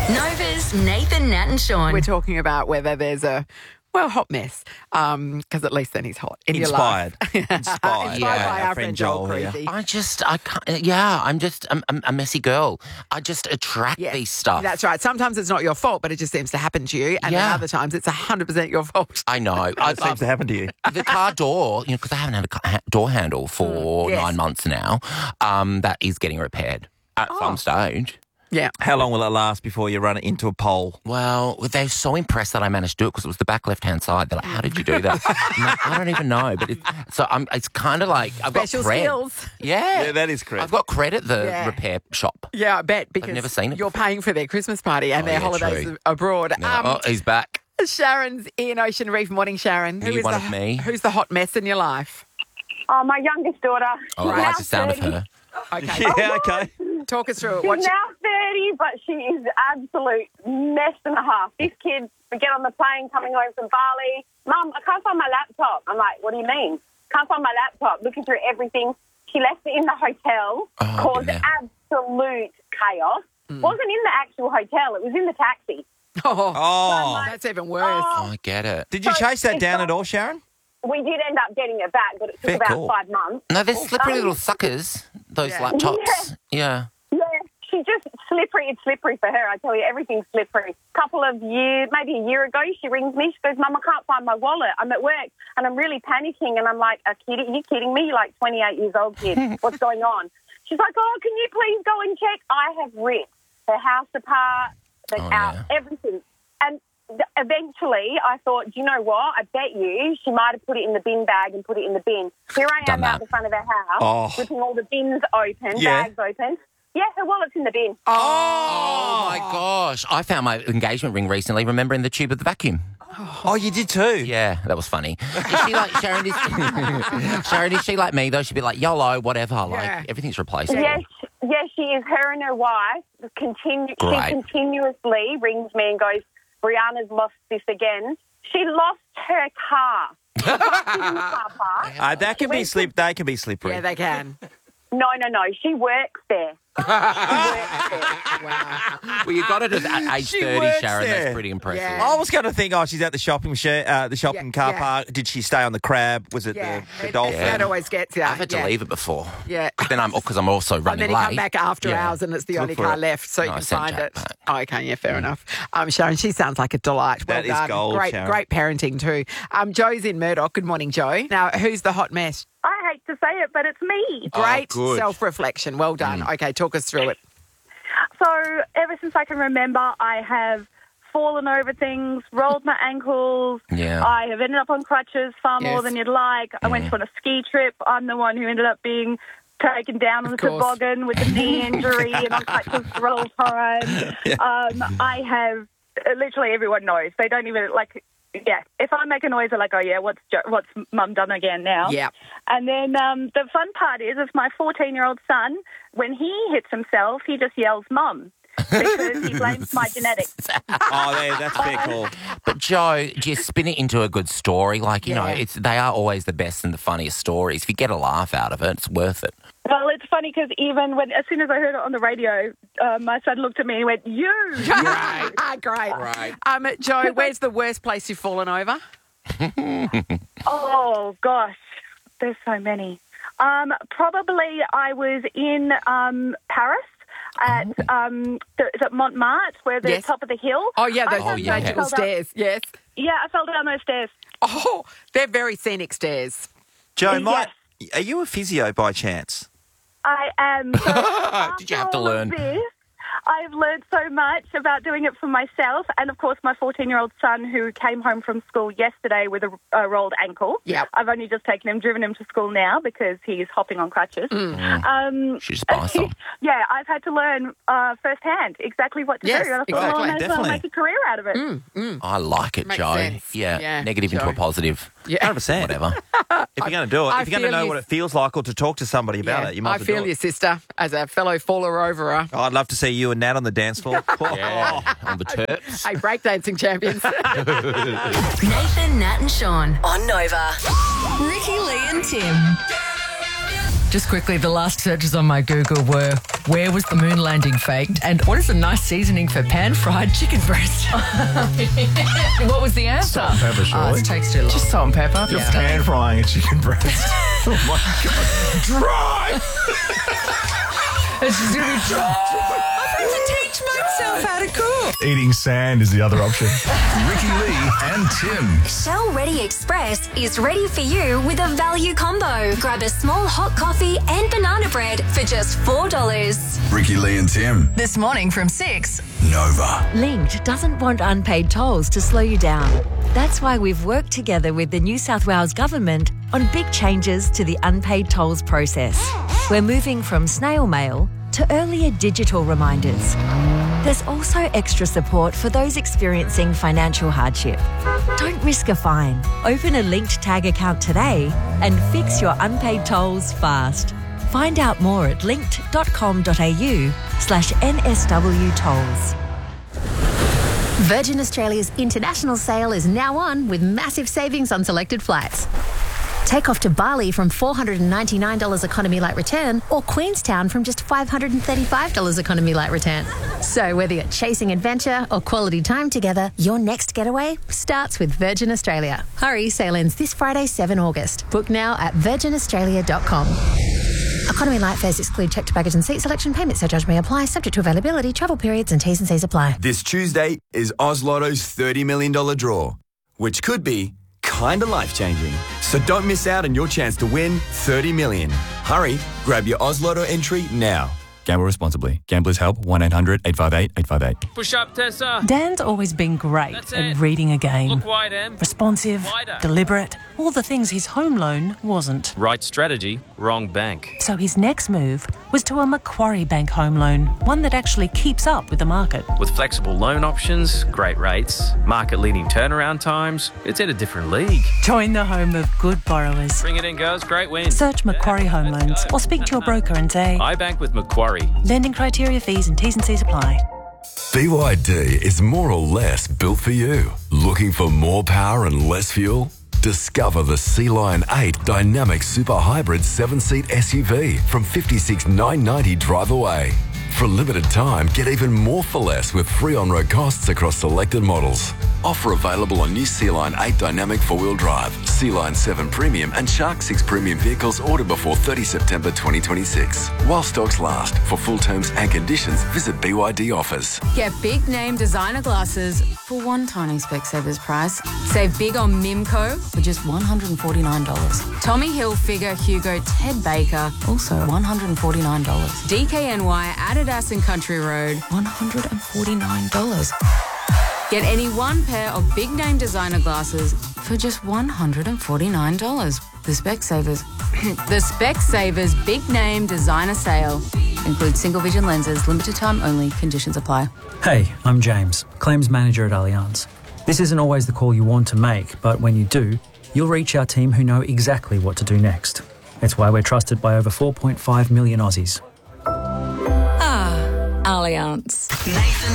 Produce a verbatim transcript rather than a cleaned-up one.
Nova's Nathan, Nat and Sean. We're talking about whether there's a, well, hot mess, because um, at least then he's hot in Inspired. your life. Inspired. Inspired Yeah, by our our friend friend Joel Joel here. Creasy. I just, I can't, yeah, I'm just I'm, I'm a messy girl. I just attract Yeah, these stuff. That's right. Sometimes it's not your fault, but it just seems to happen to you. And then Yeah. other times it's one hundred percent your fault. I know. I, What seems to happen to you? the car door, you know, because I haven't had a ca- ha- door handle for Mm, yes. nine months now, um, that is getting repaired at Oh. some stage. Yeah. How long will it last before you run it into a pole? Well, they're so impressed that I managed to do it because it was the back left-hand side. They're like, how did you do that? I'm like, I don't even know. But it, so I'm, it's kind of like I've Special got cred. skills. Yeah. Yeah, that is correct. I've got credit at the Yeah. repair shop. Yeah, I bet, because never seen it you're before. paying for their Christmas party and Oh, their yeah, holidays true. abroad. Yeah. Um, oh, he's back. Sharon's in Ocean Reef. Morning, Sharon. Are you is one the, of me? Who's the hot mess in your life? Oh, my youngest daughter. Oh, I She's like now the sound of thirty. her. Okay. Yeah, okay. Talk us through it. She's What now thirty, but she is absolute mess and a half. This kid would get on the plane coming home from Bali. Mum, I can't find my laptop. I'm like, what do you mean? Can't find my laptop. Looking through everything. She left it in the hotel, Oh, caused yeah. absolute chaos. Mm. Wasn't in the actual hotel. It was in the taxi. Oh, Oh. that's even worse. Oh, I get it. Did you So chase that it's down not- at all, Sharon? We did end up getting it back, but it took Fair about call. five months. No, they're slippery Um, little suckers, those Yeah. laptops. Yeah. Yeah, she's just slippery. It's slippery for her. I tell you, everything's slippery. Couple of years, maybe a year ago, she rings me. She goes, Mum, I can't find my wallet. I'm at work and I'm really panicking. And I'm like, are you you kidding me? You're like twenty-eight years old, kid. What's going on? She's like, oh, can you please go and check? I have ripped her house apart, the Oh, out, yeah. everything. And th- eventually I thought, do you know what? I bet you she might have put it in the bin bag and put it in the bin. Here I Done am that. out the front of her house, Oh. ripping all the bins open, Yeah. bags open. Yeah, her wallet's in the bin. Oh, my gosh. I found my engagement ring recently, remembering the tube of the vacuum. Oh, you did too? Yeah, that was funny. Is she like, Sharon, is, Sharon, is she like me, though? She'd be like, YOLO, whatever. Like, Yeah. everything's replaceable. Yes, yes, she is. Her and her wife continue. She Great. continuously rings me and goes, "Brianna's lost this again." She lost her car. She parked it in the car park. Uh, that can be went slip. They can be slippery. Yeah, they can. No, no, no. She works there. She works there. Wow. Well, you got it at age She thirty, works Sharon. there. That's pretty impressive. Yeah. I was going to think, oh, she's at the shopping machine, uh, the shopping Yeah, car yeah. park. Did she stay on the crab? Was it Yeah. the, the It- dolphin? That always gets you. I've had to yeah. leave it before. Yeah. Then I'm because I'm also And running then you late. come back after Yeah. hours and it's the Look only for car it. left, so you No, I can sent find Jack it. back. Oh, okay, yeah, fair enough. Um, Sharon, she sounds like a delight. Well That is done. gold, Great, Sharon. great parenting too. Um, Joe's in Murdoch. Good morning, Joe. Now, who's the hot mess? I hate to say it, but it's me. Great good. self-reflection. Well done. Okay, talk us through it. So ever since I can remember, I have fallen over things, rolled my ankles. Yeah. I have ended up on crutches far more Yes. than you'd like. I went on a ski trip. I'm the one who ended up being taken down on the course. toboggan with a knee injury and on crutches the whole time. Um, I have, literally everyone knows. They don't even, like, yeah, if I make a noise, they're like, oh, yeah, what's jo- what's Mum done again now? Yeah. And then um, the fun part is, is my fourteen-year-old son, when he hits himself, he just yells, Mum, because he blames my genetics. Oh, there, that's a fair call. But Joe, do you spin it into a good story? Like, you know, Yeah. it's they are always the best and the funniest stories. If you get a laugh out of it, it's worth it. Well, it's funny because even when, as soon as I heard it on the radio, uh, my son looked at me and went, you! Great. Ah, great. Right. Um, Joe, where's the worst place you've fallen over? Oh, gosh, there's so many. Um, probably I was in um, Paris at um, the, is it Montmartre, where the Yes. top of the hill. Oh, yeah, I those Oh, yeah. magical fell down- stairs. Yes. Yeah, I fell down those stairs. Oh, they're very scenic stairs. Joe, my, Yes. are you a physio by chance? I am. So Did you have after to all of learn? This, I've learned so much about doing it for myself, and of course, my fourteen-year-old son, who came home from school yesterday with a, a rolled ankle. Yep. I've only just taken him, driven him to school now because he's hopping on crutches. Um, Should just buy some. yeah, I've had to learn uh, firsthand exactly what to Yes, do. And I thought, exactly, well, I may as well definitely. make a career out of it. I like it, Makes Joe. sense. Yeah. Yeah, Negative into Joe. a positive. Yeah. one hundred percent. Whatever. If you're going to do it, I if you're going to feel know you- what it feels like or to talk to somebody about Yeah, it, you might I as well feel do your it. sister as a fellow faller overer. Oh, I'd love to see you and Nat on the dance floor. Yeah. On the terps. Hey, breakdancing champions. Nathan, Nat and Sean on Nova. Ricky, Lee and Tim. Just quickly, the last searches on my Google were, where was the moon landing faked? And what is a nice seasoning for pan-fried chicken breast? What was the answer? Salt and pepper, Oh, surely. it takes too long. Just salt and pepper. You're pan frying a chicken breast. Oh my God. Dry! It's just going to be dry. I've had to teach myself how to cook. Eating sand is the other option. Ricky Lee and Tim. Shell Ready Express is ready for you with a value combo. Grab a small hot coffee and banana bread for just four dollars. Ricky Lee and Tim. This morning from six. Nova. Linked doesn't want unpaid tolls to slow you down. That's why we've worked together with the New South Wales Government on big changes to the unpaid tolls process. We're moving from snail mail to earlier digital reminders. There's also extra support for those experiencing financial hardship. Don't risk a fine. Open a Linked Tag account today and fix your unpaid tolls fast. Find out more at linked.com.au slash NSW tolls. Virgin Australia's international sale is now on with massive savings on selected flights. Take off to Bali from four hundred ninety-nine dollars economy light return or Queenstown from just five hundred thirty-five dollars economy light return. So whether you're chasing adventure or quality time together, your next getaway starts with Virgin Australia. Hurry, sale ends this Friday, seventh of August. Book now at virgin australia dot com. Economy light fares exclude checked baggage and seat selection. Payment surcharge may apply, subject to availability, travel periods and T's and C's apply. This Tuesday is Oz Lotto's thirty million dollars draw, which could be kinda life-changing. So don't miss out on your chance to win thirty million dollars. Hurry, grab your Oz Lotto entry now. Gamble responsibly. Gamblers help one eight hundred eight five eight eight five eight. Push up, Tessa. Dan's always been great That's at it. reading a game. Look wide, Em. Responsive, Wider. deliberate, all the things his home loan wasn't. Right strategy, wrong bank. So his next move was to a Macquarie Bank home loan, one that actually keeps up with the market. With flexible loan options, great rates, market-leading turnaround times, it's in a different league. Join the home of good borrowers. Bring it in, girls. Great win. Search Macquarie Home Loans or speak to your broker and say, I bank with Macquarie. lending criteria, fees and T's and C's apply. B Y D is more or less built for you. Looking for more power and less fuel? Discover the Sea Lion eight Dynamic Super Hybrid seven-seat S U V from fifty-six thousand nine hundred ninety dollars drive away. For a limited time, get even more for less with free on-road costs across selected models. Offer available on new Sea Lion eight Dynamic four-wheel drive, Sea Lion seven Premium and Shark six Premium vehicles ordered before thirtieth of September twenty twenty-six. While stocks last. For full terms and conditions, visit B Y D offers. Get big name designer glasses for one tiny Specsavers price. Save big on Mimco for just one hundred forty-nine dollars. Tommy Hilfiger, Hugo, Ted Baker, also one hundred forty-nine dollars. D K N Y, Adidas and Country Road, one hundred forty-nine dollars. Get any one pair of big name designer glasses for just one hundred forty-nine dollars. The Specsavers. The Specsavers Big Name Designer Sale. Includes single vision lenses, limited time only, conditions apply. Hey, I'm James, Claims Manager at Allianz. This isn't always the call you want to make, but when you do, you'll reach our team who know exactly what to do next. It's why we're trusted by over four point five million Aussies. Ah, Allianz. Nathan